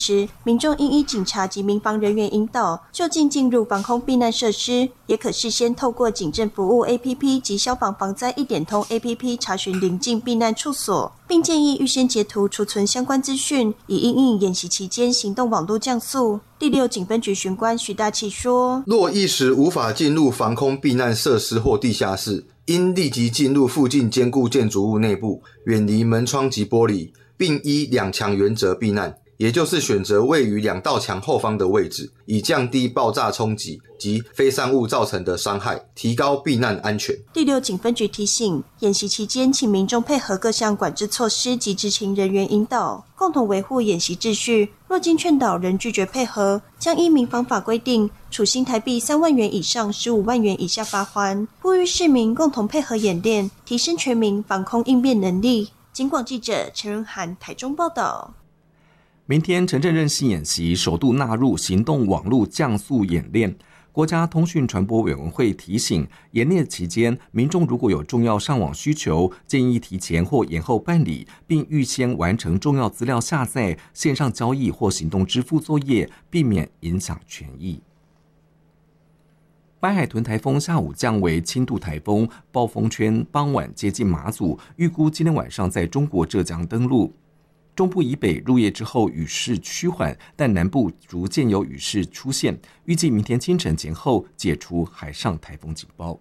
时，民众应依警察及民防人员引导，就近进入防空避难设施，也可事先透过警政服务 APP 及消防防灾一点通 APP 查询邻近避难处所，并建议预先截图储存相关资讯，以因应演习期间行动网络降速。第6警分局巡官徐大器说： 若一时无法进入防空避难设施或地下室，应立即进入附近坚固建筑物内部，远离门窗及玻璃，并依2墙原则避难，也就是选择位于2道墙后方的位置，以降低爆炸冲击及飞散物造成的伤害，提高避难安全。 第6警分局提醒，演习期间请民众配合各项管制措施及执勤人员引导，共同维护演习秩序。若经劝导仍拒绝配合，将依民防法规定处新台币3万元以上15万元以下罚锾。呼吁市民共同配合演练，提升全民防空应变能力。警广记者陈仁涵台中报道。 明天城镇韧性演习首度纳入行动网络降速演练。国家通讯传播委员会提醒，演练期间，民众如果有重要上网需求，建议提前或延后办理，并预先完成重要资料下载、线上交易或行动支付作业，避免影响权益。白海豚台风下午降为轻度台风，暴风圈傍晚接近马祖，预估今天晚上在中国浙江登陆。中部以北入夜之后雨势趋缓，但南部逐渐有雨势出现，预计明天清晨前后解除海上台风警报。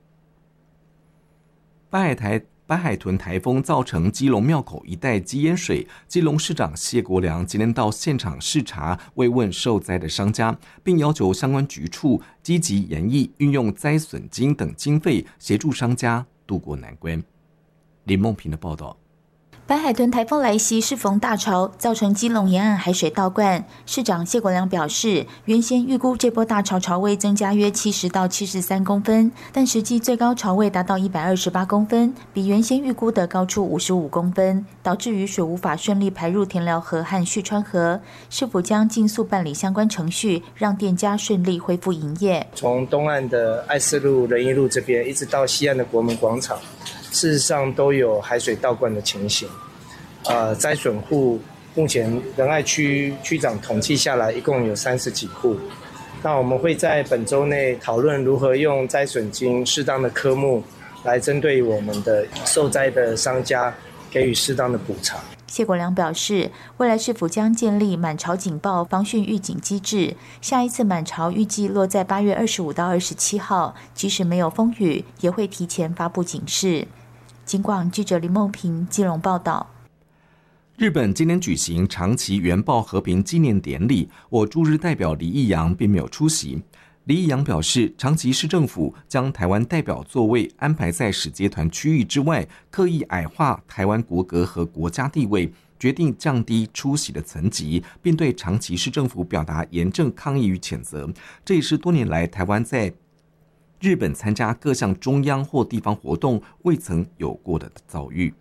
白海豚台风造成基隆庙口一带积淹水，基隆市长谢国良今天到现场视察，慰问受灾的商家，并要求相关局处积极研议运用灾损金等经费，协助商家渡过难关。林梦平的报道。 白海豚台风来袭适逢大潮，造成基隆沿岸海水倒灌。市长谢国良表示，原先预估这波大潮潮位增加约70到73公分，但实际最高潮位达到128公分，比原先预估的高出55公分，导致雨水无法顺利排入田寮河和旭川河。是否将尽速办理相关程序，让店家顺利恢复营业？ 从东岸的爱四路、仁义路这边，一直到西岸的国门广场，事实上都有海水倒灌的情形。灾损户目前仁爱区区长统计下来，一共有30几户。那我们会在本周内讨论如何用灾损金适当的科目来针对我们的受灾的商家给予适当的补偿。 谢国良表示，未来是否将建立满潮警报防汛预警机制，下一次满潮预计落在8月25到27号，即使没有风雨，也会提前发布警示。警广记者林梦平基隆报道。 日本今天举行长崎原爆和平纪念典礼，我驻日代表李义洋并没有出席。李义洋表示，长崎市政府将台湾代表座位安排在使节团区域之外，刻意矮化台湾国格和国家地位，决定降低出席的层级，并对长崎市政府表达严正抗议与谴责。这也是多年来台湾在日本参加各项中央或地方活动未曾有过的遭遇。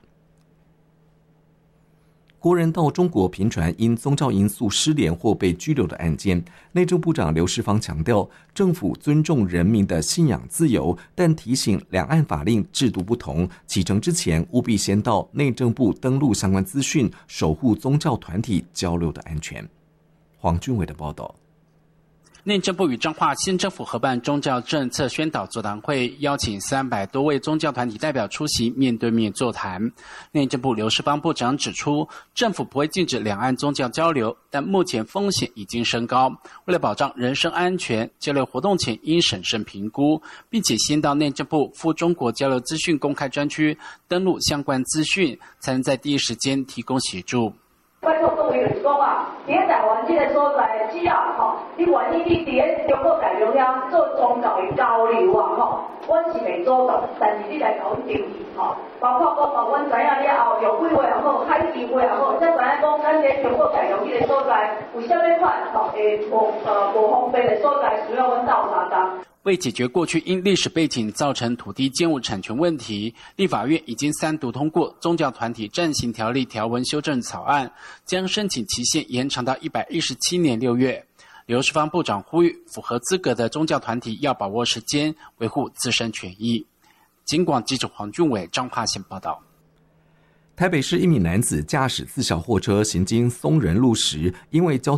国人到中国频传因宗教因素失联或被拘留的案件，内政部长刘世芳强调，政府尊重人民的信仰自由，但提醒两岸法令制度不同，启程之前务必先到内政部登录相关资讯，守护宗教团体交流的安全。黄俊伟的报道。 内政部与彰化县政府合办宗教政策宣导座谈会，邀请300多位宗教团体代表出席面对面座谈。内政部刘世芳部长指出，政府不会禁止两岸宗教交流，但目前风险已经升高，为了保障人身安全，交流活动前应审慎评估，并且先到内政部赴中国交流资讯公开专区登录相关资讯，才能在第一时间提供协助。 拜托各位就是讲啊，伫咧台湾这个所在，只要你愿意伫咧中国大陆遐做宗教的交流啊，阮是袂阻挡，但是你来甲阮登记包括讲阮知影了后，有规划也好，海事会也好，才知影讲咱咧中国大陆这个所在有啥物款无方便的所在，需要阮到查查。 为解决过去因历史背景造成土地建物产权问题，立法院已经3读通过宗教团体暂行条例条文修正草案，将申请期限延长到117年6月。刘世芳部长呼吁，符合资格的宗教团体要把握时间，维护自身权益。警广记者黄俊伟彰化县报道。 台北市一名男子驾驶自小货车行经松仁路时，因为交通